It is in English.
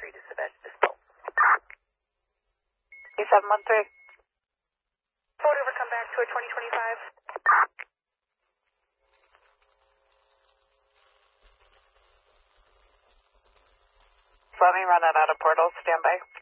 to dispatch dispo. 3713. Ford over, come back to a 2025. Let me run it out of portal. Stand by.